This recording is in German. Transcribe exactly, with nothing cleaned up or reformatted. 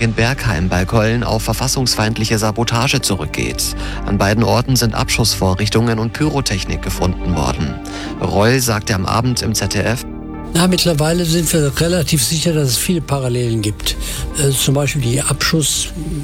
in Bergheim bei Köln auf verfassungsfeindliche Sabotage zurückgeht. An beiden Orten sind Abschussvorrichtungen und Pyrotechnik gefunden worden. Reul sagte am Abend im Z D F: Na, mittlerweile sind wir relativ sicher, dass es viele Parallelen gibt. Äh, zum Beispiel die Abschuss